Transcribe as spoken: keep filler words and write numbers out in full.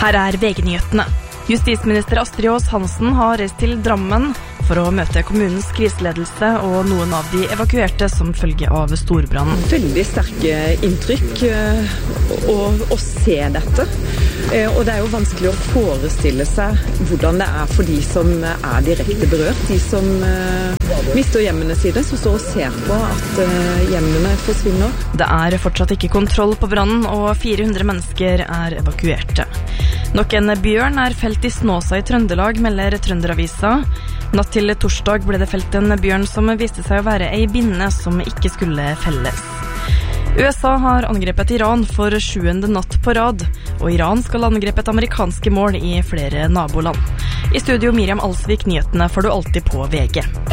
Her er V G-nyhetene. Justisminister Astrid Aas Hansen har reist til Drammen for å møte kommunens kriseledelse og noen av de evakuerte som følge av storbrannen. Veldig sterke inntrykk å, å se dette. Og det er jo vanskelig å forestille seg hvordan det er for de som er direkte berørt, de som mister hjemmene sine, som står og ser på at hjemmene forsvinner. Det er fortsatt ikke kontroll på brannen, og fire hundre mennesker er evakuerte. Nok en bjørn er felt i Snåsa i Trøndelag, melder Trønderavisa. Natt til torsdag ble det felt en bjørn som viste seg å være ei binne som ikke skulle felles. U S A har angrepet Iran for sjuende natt på rad, og Iran skal angrepe et amerikanske mål i flere naboland. I studio Miriam Alsvik, nyhetene får du alltid på V G.